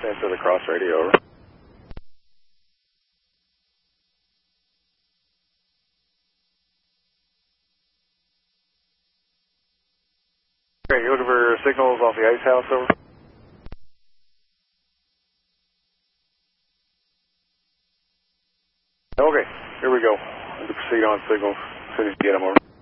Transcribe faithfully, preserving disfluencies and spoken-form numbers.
Answer the cross radio, over. Okay, you looking for signals off the ice house, over? Okay, here we go. We'll proceed on signals as soon as you get them, over.